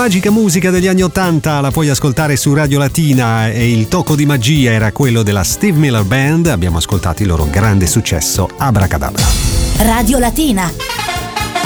magica musica degli anni '80 la puoi ascoltare su Radio Latina e il tocco di magia era quello della Steve Miller Band. Abbiamo ascoltato il loro grande successo Abracadabra. Radio Latina.